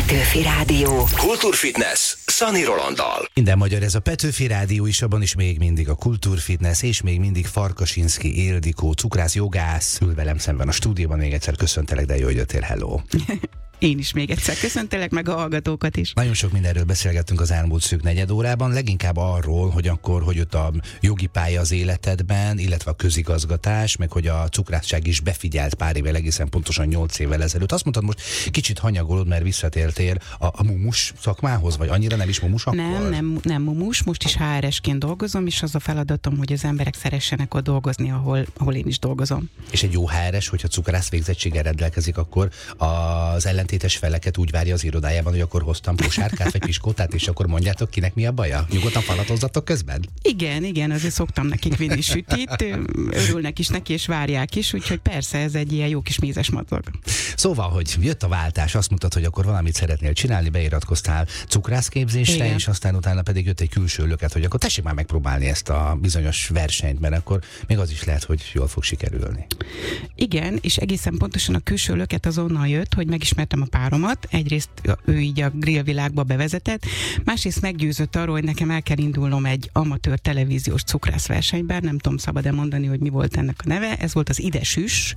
Petőfi Rádió. Kultúrfitness Szani Rolanddal. Minden magyar, ez a Petőfi Rádió is, abban is még mindig a Kultúrfitness, és még mindig Farkasinszky Ildikó, cukrász, jogász ül velem szemben a stúdióban. Még egyszer köszöntelek, de jó, hogy jöttél, hello! Én is még egyszer köszöntelek, meg a hallgatókat is. Nagyon sok mindenről beszélgettünk az elmúlt szűk negyed órában, leginkább arról, hogy akkor, hogy ott a jogi pálya az életedben, illetve a közigazgatás, meg hogy a cukrászság is befigyelt pár évvel, egészen pontosan 8 évvel ezelőtt. Azt mondtad, most kicsit hanyagolod, mert visszatértél a mumus szakmához, vagy annyira nem is mumus akkor? Nem mumus, most is HR-esként dolgozom, és az a feladatom, hogy az emberek szeressenek ott dolgozni, ahol én is dolgozom. És egy jó HR-es, hogyha cukrász végzettséggel rendelkezik, akkor az ellentétes feleket úgy várja az irodájában, hogy akkor hoztam kosárkát vagy piskótát, és akkor mondjátok, kinek mi a baja? Nyugodtan falatozzatok közben? Igen, azért szoktam nekik vinni sütit, örülnek is neki, és várják is, úgyhogy persze ez egy ilyen jó kis mézes madzag. Szóval, hogy jött a váltás, azt mutat, hogy akkor valamit szeretnél csinálni, beiratkoztál cukrászképzésre, igen. És aztán utána pedig jött egy külső löket, hogy akkor tessék már megpróbálni ezt a bizonyos versenyt, mert akkor még az is lehet, hogy jól fog sikerülni. Igen, és egészen pontosan a külső löket azonnal jött, hogy megismertem a páromat. Egyrészt ő így a grillvilágba bevezetett, másrészt meggyőzött arról, hogy nekem el kell indulnom egy amatőr televíziós cukrászversenyben, nem tudom szabad-e mondani, hogy mi volt ennek a neve, ez volt az Ide Süss,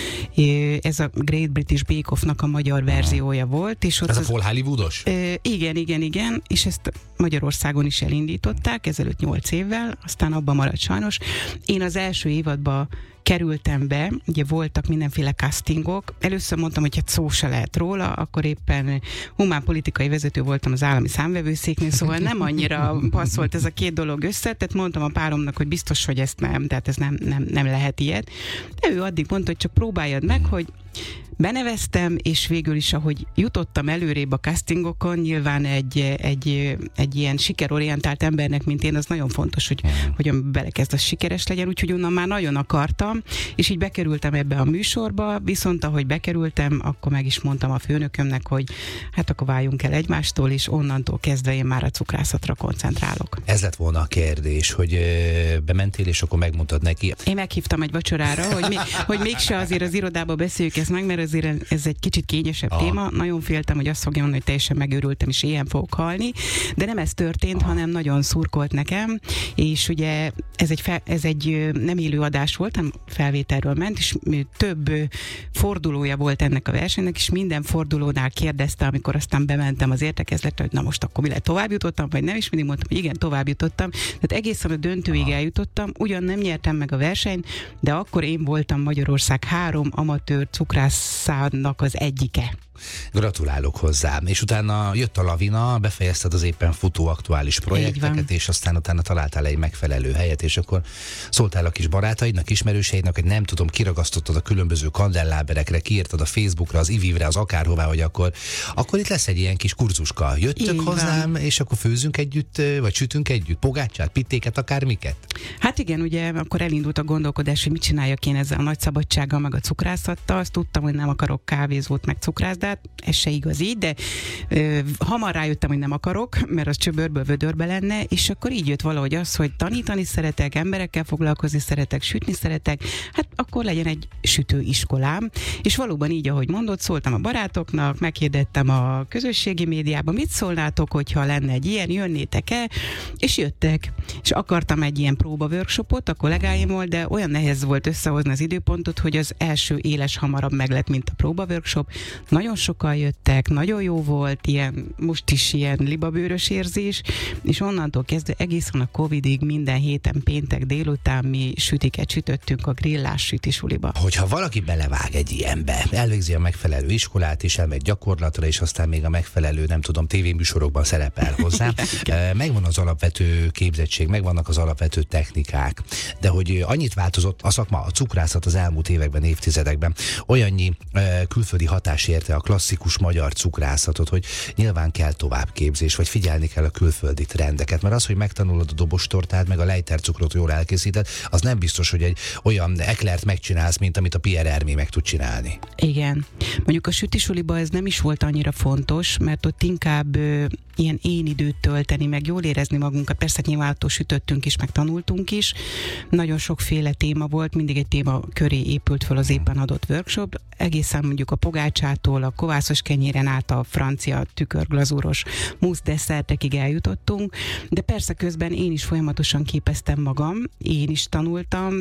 ez a Great British Bake Off-nak a magyar verziója volt. És ott ez a full Hollywoodos? Igen, és ezt Magyarországon is elindították, ezelőtt 8 évvel, aztán abban maradt sajnos. Én az első évadban kerültem be, ugye voltak mindenféle castingok. Először mondtam, hogy hát szó se lehet róla, akkor éppen humánpolitikai vezető voltam az állami számvevőszéknél, szóval nem annyira passzolt ez a két dolog össze, tehát mondtam a páromnak, hogy biztos, hogy ezt nem, tehát ez nem lehet ilyet. De ő addig mondta, hogy csak próbáljad meg, hogy beneveztem, és végül is, ahogy jutottam előrébb a castingokon, nyilván egy ilyen sikerorientált embernek, mint én, az nagyon fontos, hogy belekezd, az sikeres legyen, úgyhogy onnan már nagyon akartam, és így bekerültem ebbe a műsorba, viszont ahogy bekerültem, akkor meg is mondtam a főnökömnek, hogy hát akkor váljunk el egymástól, és onnantól kezdve én már a cukrászatra koncentrálok. Ez lett volna a kérdés, hogy bementél, és akkor megmondtad neki. Én meghívtam egy vacsorára, hogy mégse azért az irodába beszéljük ezt meg, mert azért ez egy kicsit kényesebb téma. Nagyon féltem, hogy azt fogja mondani, hogy teljesen megőrültem, és ilyen fogok halni, de nem ez történt, hanem nagyon szurkolt nekem, és ugye ez egy nem élő adás volt, hanem felvételről ment, és több fordulója volt ennek a versenynek, és minden fordulónál kérdezte, amikor aztán bementem az értekezletre, hogy na most akkor mi lehet, tovább jutottam, vagy nem, és mindig mondtam, hogy igen, tovább jutottam. Tehát egészen a döntőig eljutottam, ugyan nem nyertem meg a versenyt, de akkor én voltam Magyarország 3 amatőr cukrászának az egyike. Gratulálok hozzá. És utána jött a lavina, befejezted az éppen futó aktuális projekteket, és aztán utána találtál egy megfelelő helyet, és akkor szóltál a kis barátaidnak, ismerőseidnek, hogy nem tudom, kiragasztottad a különböző kandelláberekre, kiírtad a Facebookra, az ivivre, az akárhová, hogy akkor itt lesz egy ilyen kis kurzuska. Jöttök hozzám, és akkor főzünk együtt, vagy sütünk együtt, pogácsát, pittéket, akármiket? Hát igen, ugye akkor elindult a gondolkodás, hogy mit csináljak én ezzel a nagy szabadsággal, meg a cukrászattal. Azt tudtam, hogy nem akarok kávézót, meg cukrászdást, ez se igaz így, de hamar rájöttem, hogy nem akarok, mert az csöbörből vödörbe lenne, és akkor így jött valahogy az, hogy tanítani szeretek, emberekkel foglalkozni szeretek, sütni szeretek, hát akkor legyen egy sütőiskolám, és valóban így, ahogy mondod, szóltam a barátoknak, meghirdettem a közösségi médiában, mit szólnátok, hogyha lenne egy ilyen, jönnétek-e, és jöttek, és akartam egy ilyen próba-workshopot a kollégáimmal, de olyan nehéz volt összehozni az időpontot, hogy az első éles hamarabb meglett, mint a próba-workshop. Nagyon sokan jöttek, nagyon jó volt, most is ilyen libabőrös érzés, és onnantól kezdve egészen a Covidig minden héten péntek délután mi sütiket sütöttünk a grillás sütisuliba. Hogyha valaki belevág egy ilyenbe, elvégzi a megfelelő iskolát, és elmegy gyakorlatra, és aztán még a megfelelő, nem tudom, tévéműsorokban szerepel hozzá, megvan az alapvető képzettség, megvannak az alapvető technikák, de hogy annyit változott a szakma, a cukrászat az elmúlt években, évtizedekben, olyannyi külföldi hatás érte a klasszikus magyar cukrászatot, hogy nyilván kell továbbképzés, vagy figyelni kell a külföldi trendeket, mert az, hogy megtanulod a dobostortát, meg a lejtercukrot jól elkészíted, az nem biztos, hogy egy olyan eklert megcsinálsz, mint amit a Pierre Hermé meg tud csinálni. Igen. Mondjuk a sütisuliba ez nem is volt annyira fontos, mert ott inkább ilyen én időt tölteni, meg jól érezni magunkat. Persze nyilván attól sütöttünk is, meg tanultunk is. Nagyon sokféle téma volt, mindig egy téma köré épült föl az éppen adott workshop. Egészen mondjuk a pogácsától, a kovászos kenyéren át a francia tükörglazúros musz desszertekig eljutottunk, de persze közben én is folyamatosan képeztem magam, én is tanultam,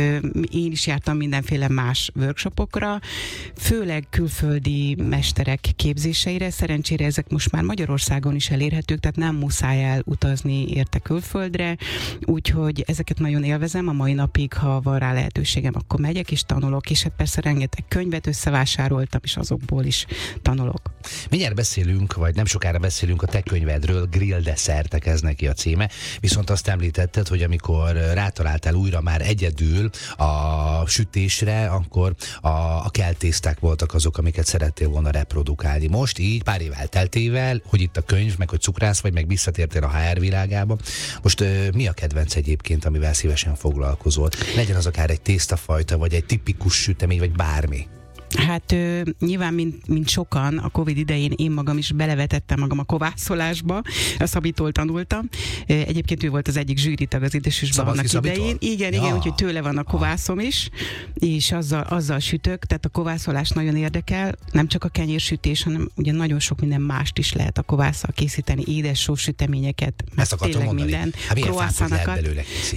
én is jártam mindenféle más workshopokra, főleg külföldi mesterek képzéseire. Szerencsére ezek most már Magyarországon is elérhetők, tehát nem muszáj elutazni érte külföldre, úgyhogy ezeket nagyon élvezem, a mai napig, ha van rá lehetőségem, akkor megyek és tanulok, és hát persze rengeteg könyvet összevásároltam, és azokból is tanulok. Mindjárt beszélünk, vagy nem sokára beszélünk a te könyvedről, Grill desszertek, ez neki a címe, viszont azt említetted, hogy amikor rátaláltál újra már egyedül a sütésre, akkor a keltészták voltak azok, amiket szerettél volna reprodukálni. Most így pár év elteltével, hogy itt a könyv, meg hogy cukrász vagy, meg visszatértél a HR világába. Most mi a kedvenc egyébként, amivel szívesen foglalkozol? Legyen az akár egy tésztafajta, vagy egy tipikus sütemény, vagy bármi. Hát nyilván, mint sokan, a Covid idején én magam is belevetettem magam a kovászolásba, a Szabitól tanultam. Egyébként ő volt az egyik zsűritag az Édesüsben annak idején. Igen, úgyhogy tőle van a kovászom is, és azzal sütök, tehát a kovászolás nagyon érdekel, nem csak a kenyérsütés, hanem ugye nagyon sok minden mást is lehet a kovásszal készíteni, édes sósüteményeket, ezt akartam mondani. Minden, croissanokat.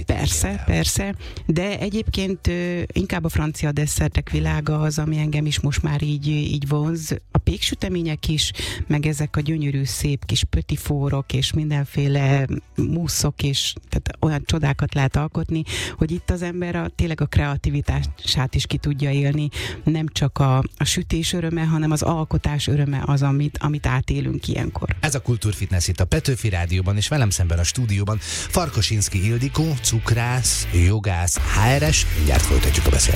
Persze, de egyébként inkább a francia desszertek világa az, ami engem is most már így vonz. A péksütemények is, meg ezek a gyönyörű, szép kis pötifórok, és mindenféle muszok, és tehát olyan csodákat lehet alkotni, hogy itt az ember tényleg a kreativitását is ki tudja élni. Nem csak a sütés öröme, hanem az alkotás öröme az, amit átélünk ilyenkor. Ez a Kultúrfitness itt a Petőfi Rádióban, és velem szemben a stúdióban Farkasinszky Ildikó, cukrász, jogász, HR-es. Mindjárt folytatjuk a beszélgetést.